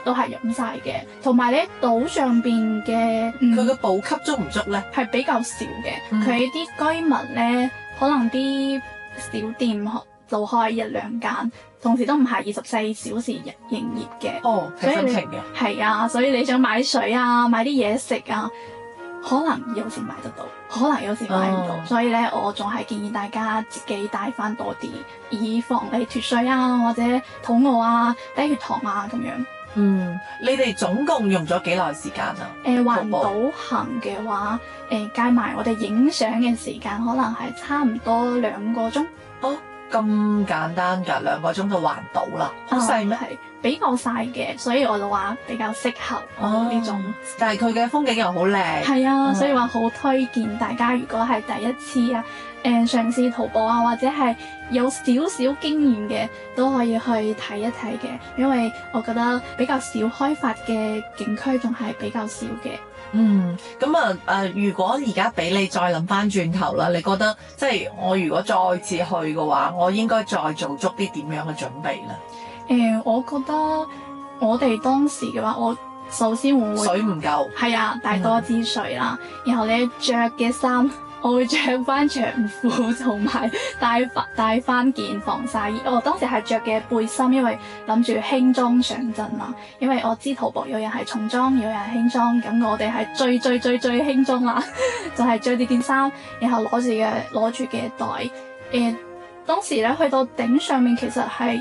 都係飲晒嘅。同埋咧島上邊嘅佢嘅補給足唔足咧？ 係比較少嘅。佢啲居民咧可能啲小店就開一兩間，同時都唔係24小時營業嘅。 哦，係分期嘅。 係啊，所以你想買水啊，買啲嘢食啊，可能有時買得到，可能有時買唔到。所以咧，我仲係建議大家自己帶翻多啲，以防你脫水啊，或者肚餓啊、低血糖啊咁樣。 你哋總共用咗幾耐時間啊？ 環島行嘅話，計埋我哋影相嘅時間，可能係差唔多2個鐘。 哦，咁簡單㗎，2個鐘就環島啦，好細咩？ 係比較細嘅，所以我就話比較適合呢種。 但係佢嘅風景又好靚。係啊，所以話好推薦大家，如果係第一次啊，嘗試徒步啊，或者係有少少經驗嘅，都可以去睇一睇嘅，因為我覺得比較少開發嘅景區仲係比較少嘅。 咁如果而家俾你再諗翻轉頭啦，你覺得即係我如果再次去嘅話，我應該再做足啲點樣嘅準備咧？ 我覺得我哋當時嘅話，我首先會水唔夠， 係啊，帶多支水啦，然後咧着嘅衫，我會着翻長褲，同埋帶翻件防曬衣。我當時係着嘅背心，因為諗住輕裝上陣嘛。因為我知徒步有人係重裝，有人係輕裝，咁我哋係最輕裝啦，就係着呢件衫，然後攞住嘅袋。當時咧去到頂上面，其實係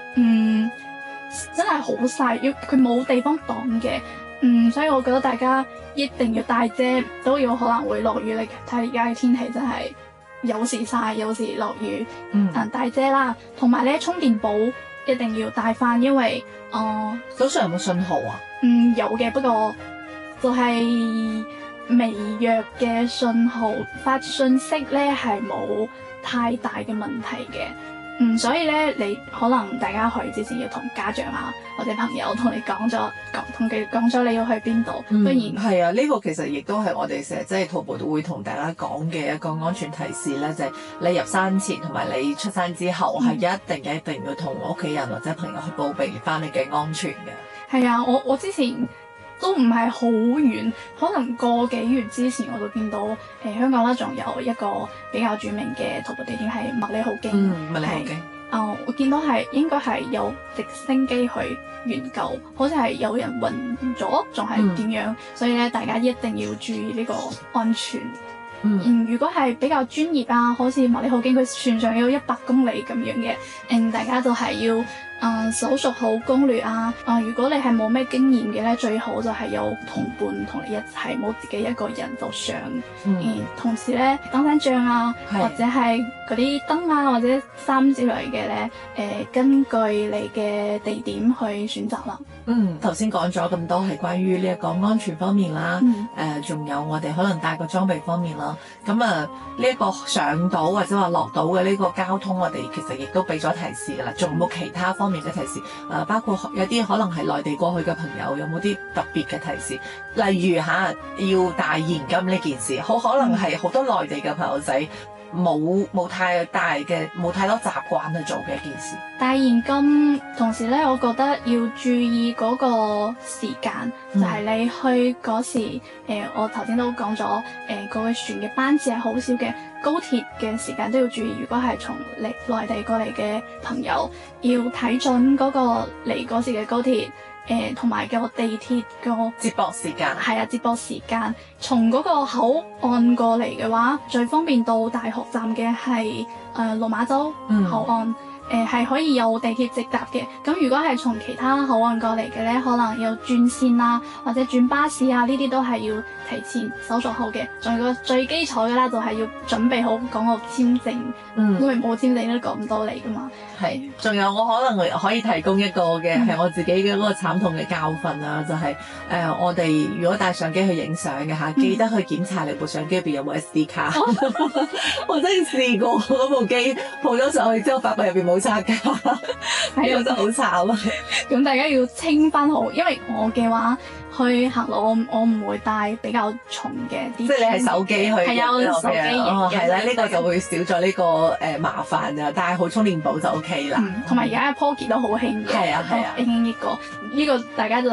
真係好細，因為佢冇地方擋嘅。所以我覺得大家一定要帶遮，都有可能會落雨。你睇而家嘅天氣真係有時曬，有時落雨。帶遮啦，同埋咧充電寶一定要帶翻，因為島上有冇信號啊？ 有嘅，不過就係微弱嘅信號，發信息咧係冇太大嘅問題嘅。所以咧，你可能大家去之前要同家長啊或者朋友同佢講咗你要去邊度，不然係啊，呢個其實亦都係我哋成日即係徒步都會同大家講嘅一個安全提示咧，就係你入山前同埋你出山之後係一定要同屋企人或者朋友去報備翻你嘅安全嘅。 係啊，我之前都唔係好遠，可能個幾月之前我就見到香港啦，仲有一個比較著名嘅徒步地點係麥理浩徑。 麥理浩徑。 我見到應該係有直升機去援救，好似係有人暈咗，仲係點樣？所以咧，大家一定要注意呢個安全。如果係比較專業啊，好似麥理浩徑佢全長有100公里咁樣嘅，大家就係要搜索好攻略啊。如果你係冇咩經驗嘅咧，最好就係有同伴同你一齊，冇自己一個人就上。同時咧，登山杖啊，或者係嗰啲燈啊，或者衫之類嘅咧，根據你嘅地點去選擇啦。 頭先講咗咁多係關於呢一個安全方面啦，仲有我哋可能帶個裝備方面啦。咁呢一個上島或者話落島嘅呢個交通，我哋其實亦都俾咗提示㗎啦。仲有冇其他方面嘅提示？包括有啲可能係內地過去嘅朋友，有冇啲特別嘅提示？例如要帶現金呢件事，好可能係好多內地嘅朋友仔冇太多習慣去做嘅一件事。 帶現金，同時咧，我覺得要注意嗰個時間，就係你去嗰時，我頭先都講咗，嗰個船嘅班次係好少嘅，高鐵嘅時間都要注意。如果係從內地過嚟嘅朋友，要睇準嗰個嚟嗰時嘅高鐵。同埋個地鐵個接駁時間係啊，接駁時間從嗰個口岸過嚟嘅話，最方便到大學站嘅係落馬洲口岸。係可以有地鐵直達嘅。咁如果係從其他口岸過嚟嘅咧，可能要轉線啊，或者轉巴士啊，呢啲都係要提前搜索好嘅。仲有個最基礎嘅啦，就係要準備好港澳簽證，因為冇簽證都過唔到嚟噶嘛。 係，仲有我可能可以提供一個嘅係我自己嘅嗰個慘痛嘅教訓啦，就係我哋如果帶相機去影相嘅嚇，記得去檢查你部相機入邊有冇 SD 卡。我真係試過嗰部機鋪咗上去之後，發覺入邊冇插卡，係啊，真係好慘啊！ 咁大家要清翻好，因為我嘅話去行路，我唔會帶比較重嘅啲。即係你係手機去影嘅， 係啊，手機影嘅。 係啦，呢個就會少咗呢個麻煩啊，帶好充電寶就 OK 啦。 同埋而家嘅 Pocket 都好興嘅， 係啊， 興呢個大家就